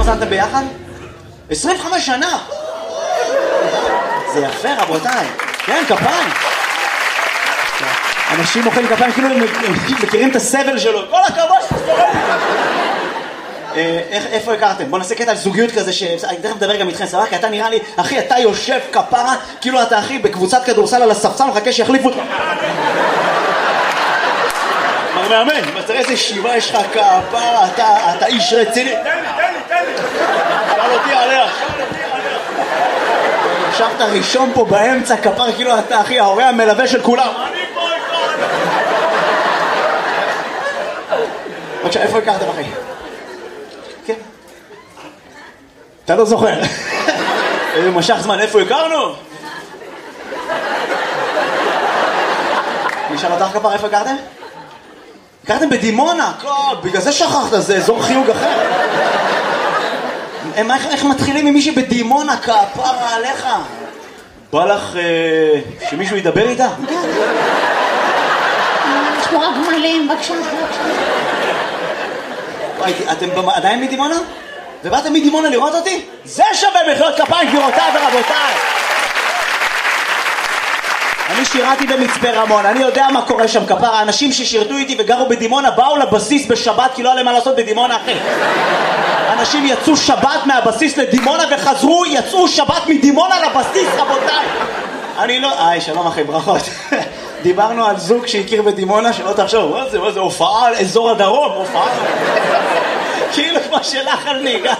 כמה זמן אתם ביחד? 25 שנה! זה יפה רבותיי. כן, כפיים. אנשים מוחאים כפיים כאילו הם מכירים את הסבל שלו. כל הכבוד! איפה הכרתם? בוא נעשה קטע על זוגיות כזה שאני תכף מדבר גם איתכם, סבבה? כי אתה נראה לי, אחי, אתה יושב כפרה כאילו אתה אחי בקבוצת כדורסל על הספסל מחכה שיחליפו אותך. מר מאמן, תראה איזה שיבה יש לך כפרה, אתה איש רציני. תן לי. שאל אותי עליה. ישבת ראשון פה באמצע כפרה כאילו אתה אחי ההורה המלווה של כולם. אני פה איתו. בבקשה, איפה הכרתם אחי? כן. אתה לא זוכר. איזה משך זמן, איפה הכרנו? נשאל אותך כפר, איפה הכרתם? הכרתם בדימונה, בגלל זה שכחת, זה אזור חיוג אחר. איך מתחילים עם מישהי בדימונה, כפרה עליך? בא לך שמישהו ידבר איתה? יש פה רק גמלים, בבקשה. אתם עדיין מדימונה? ובאתם מדימונה לראות אותי? זה שווה מחיאות כפיים גבירותיי ורבותיי. אני שירתי במצפה רמון, אני יודע מה קורה שם כפרה. האנשים ששירתו איתי וגרו בדימונה באו לבסיס בשבת כי לא היה להם מה לעשות בדימונה אחי. אנשים יצאו שבת מהבסיס לדימונה וחזרו, יצאו שבת מדימונה לבסיס רבותיי. אני לא... שלום אחי, ברכות. דיברנו על זוג שהכיר בדימונה, שלא תחשוב, מה זה הופעה על אזור הדרום, הופעה כאילו כמו שלך על נהיגה.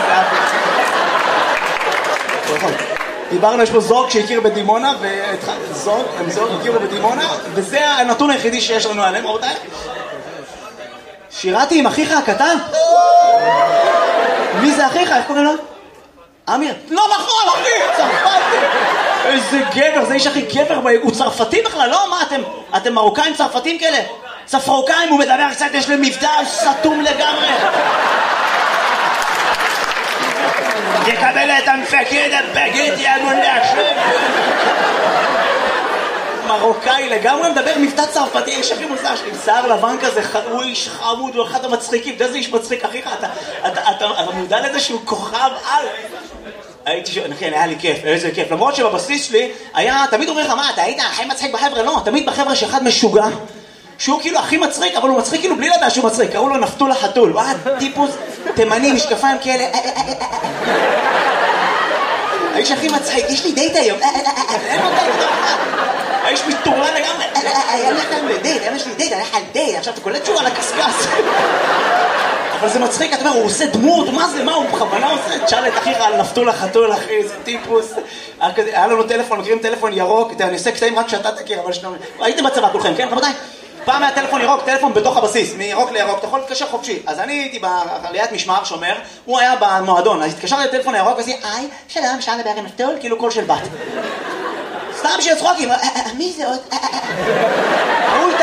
דיברנו, יש פה זוג שהכיר בדימונה, הם זוג הכירו בדימונה, וזה הנתון היחידי שיש לנו עליהם, רבותיי. שירתי עם אחיך הקטן? מי זה אחיך? איך קוראים לו? אמיר. לא נכון, אחי, צרפתי. איזה גבר, זה איש הכי גבר, הוא צרפתי בכלל, לא? מה, אתם מרוקאים צרפתים כאלה? צפרוקאים, הוא מדבר קצת, יש לי מבטא סתום לגמרי. תקבל את המפקד הבגט, יא מונדש. מרוקאי לגמרי מדבר מבטא צרפתי, איש הכי מוזר שלי, עם שיער לבן כזה, הוא איש חמוד, הוא אחד המצחיקים, אתה יודע איזה איש מצחיק, אחיך, אתה מודע לזה שהוא כוכב על... כן, היה לי כיף, איזה כיף, למרות שבבסיס שלי היה, תמיד אומר לך, מה, אתה היית הכי מצחיק בחבר'ה? לא, תמיד בחבר'ה שאחד משוגע, שהוא כאילו הכי מצחיק, אבל הוא מצחיק כאילו בלי לדעת שהוא מצחיק, קראו לו נפתול החתול, הוא היה טיפוס תימני, משקפיים כאלה, האיש הכי מצחיק, יש לי דייט היום, אין לו דייט, האיש מתורן לגמרי, אין לכם לדייט, יש לי דייט, אני הלך על דייט, עכשיו אתה קולט שהוא על הקסקס. אבל זה מצחיק, אתה אומר, הוא עושה דמות, מה זה, מה, הוא בכוונה עושה? תשאל את אחיך על נפתול החתול, אחי, זה טיפוס. היה לנו טלפון, מכירים טלפון ירוק, אני עושה קטעים רק שאתה תכיר, אבל שאתה... הייתם בצבא כולכם, כן, רבותיי? פעם היה טלפון ירוק, טלפון בתוך הבסיס, מירוק לירוק, אתה יכול להתקשר חופשי. אז אני הייתי בעליית משמר שומר, הוא היה במועדון, אז התקשרתי לטלפון הירוק ועשיתי, היי, שלום, אפשר לדבר עם נפתול, כאילו קול של בת. סתם שיהיה צחוקים, מי זה עוד? ראו את